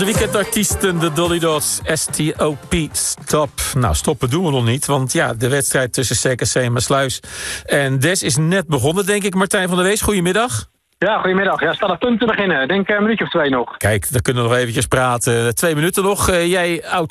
Onze weekendartiesten, de Dolly Dots, STOP, stop. Nou, stoppen doen we nog niet, want ja, de wedstrijd tussen CKC en Maassluis en Des is net begonnen, denk ik. Martijn van der Wees, goedemiddag. Ja, goedemiddag. Ja, staat op punt te beginnen. Denk een minuutje of 2 nog. Kijk, dan kunnen we nog eventjes praten. 2 minuten nog. Jij, oud